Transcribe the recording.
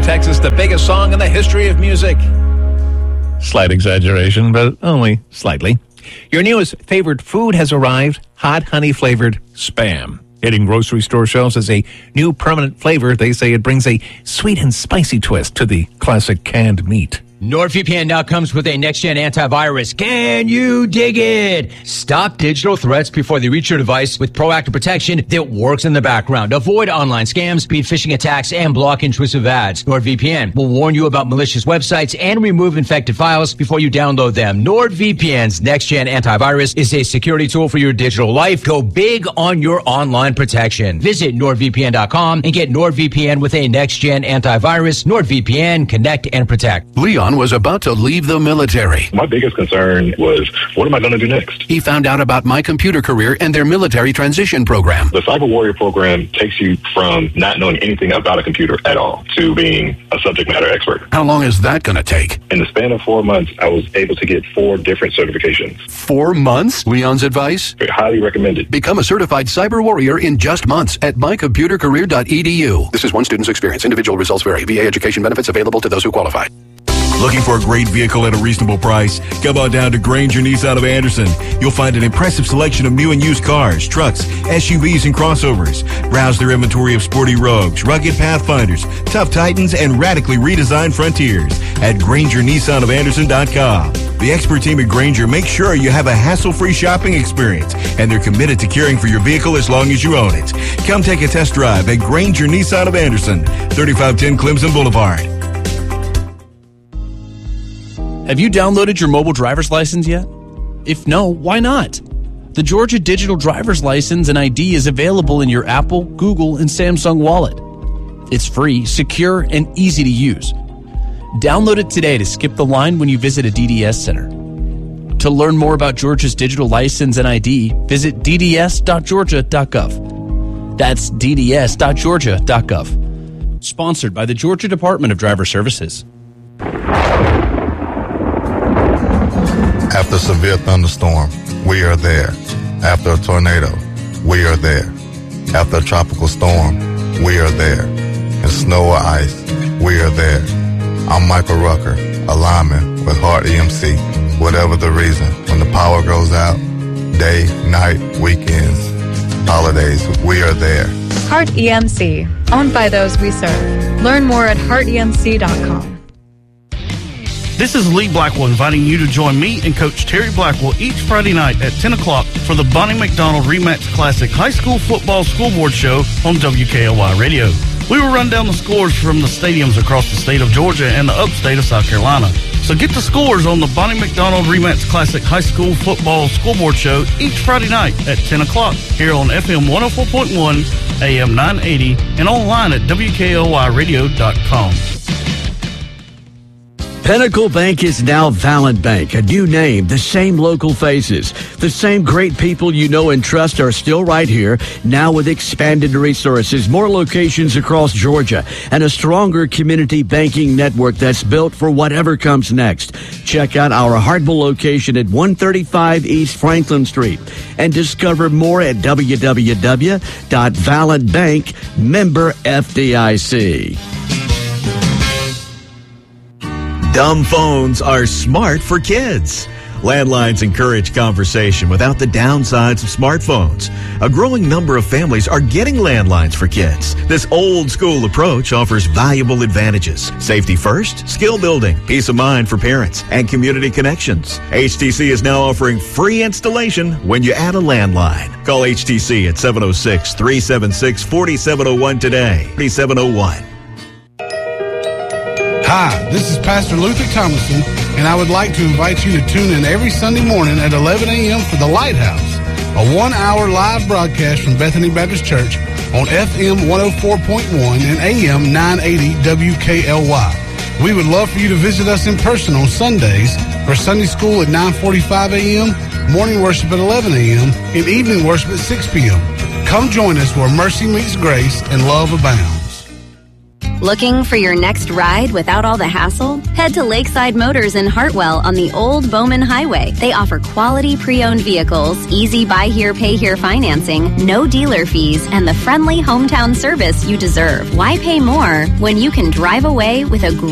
Texas, the biggest song in the history of music. Slight exaggeration, but only slightly. Your newest favorite food has arrived, hot honey-flavored Spam. Hitting grocery store shelves as a new permanent flavor, they say it brings a sweet and spicy twist to the classic canned meat. NordVPN now comes with a next-gen antivirus. Can you dig it? Stop digital threats before they reach your device with proactive protection that works in the background. Avoid online scams, beat phishing attacks, and block intrusive ads. NordVPN will warn you about malicious websites and remove infected files before you download them. NordVPN's next-gen antivirus is a security tool for your digital life. Go big on your online protection. Visit NordVPN.com and get NordVPN with a next-gen antivirus. NordVPN, connect and protect. Leon was about to leave the military. My biggest concern was, what am I going to do next? He found out about My Computer Career and their military transition program. The Cyber Warrior program takes you from not knowing anything about a computer at all to being a subject matter expert. How long is that going to take? In the span of 4 months, I was able to get 4 different certifications. 4 months? Leon's advice? Highly recommended. Become a certified cyber warrior in just months at mycomputercareer.edu. This is one student's experience. Individual results vary. VA education benefits available to those who qualify. Looking for a great vehicle at a reasonable price? Come on down to Granger Nissan of Anderson. You'll find an impressive selection of new and used cars, trucks, SUVs, and crossovers. Browse their inventory of sporty Rogues, rugged Pathfinders, tough Titans, and radically redesigned Frontiers at GrangerNissanOfAnderson.com. The expert team at Granger makes sure you have a hassle-free shopping experience, and they're committed to caring for your vehicle as long as you own it. Come take a test drive at Granger Nissan of Anderson, 3510 Clemson Boulevard. Have you downloaded your mobile driver's license yet? If no, why not? The Georgia Digital Driver's License and ID is available in your Apple, Google, and Samsung wallet. It's free, secure, and easy to use. Download it today to skip the line when you visit a DDS center. To learn more about Georgia's digital license and ID, visit dds.georgia.gov. That's dds.georgia.gov. Sponsored by the Georgia Department of Driver Services. After a severe thunderstorm, we are there. After a tornado, we are there. After a tropical storm, we are there. In snow or ice, we are there. I'm Michael Rucker, a lineman with Hart EMC. Whatever the reason, when the power goes out, day, night, weekends, holidays, we are there. Hart EMC, owned by those we serve. Learn more at heartemc.com. This is Lee Blackwell inviting you to join me and Coach Terry Blackwell each Friday night at 10 o'clock for the Bonnie McDonald Rematch Classic High School Football Scoreboard Show on WKLY Radio. We will run down the scores from the stadiums across the state of Georgia and the upstate of South Carolina. So get the scores on the Bonnie McDonald Rematch Classic High School Football Scoreboard Show each Friday night at 10 o'clock here on FM 104.1, AM 980, and online at WKLYradio.com. Pinnacle Bank is now Vallent Bank, a new name, the same local faces. The same great people you know and trust are still right here, now with expanded resources, more locations across Georgia, and a stronger community banking network that's built for whatever comes next. Check out our Hartwell location at 135 East Franklin Street and discover more at www.vallentbank, member FDIC. Dumb phones are smart for kids. Landlines encourage conversation without the downsides of smartphones. A growing number of families are getting landlines for kids. This old-school approach offers valuable advantages. Safety first, skill building, peace of mind for parents, and community connections. HTC is now offering free installation when you add a landline. Call HTC at 706-376-4701 today. 4701. Hi, this is Pastor Luther Thomason, and I would like to invite you to tune in every Sunday morning at 11 a.m. for The Lighthouse, a 1-hour live broadcast from Bethany Baptist Church on FM 104.1 and AM 980 WKLY. We would love for you to visit us in person on Sundays for Sunday school at 9:45 a.m., morning worship at 11 a.m., and evening worship at 6 p.m. Come join us where mercy meets grace and love abounds. Looking for your next ride without all the hassle? Head to Lakeside Motors in Hartwell on the Old Bowman Highway. They offer quality pre-owned vehicles, easy buy here, pay here financing, no dealer fees, and the friendly hometown service you deserve. Why pay more when you can drive away with a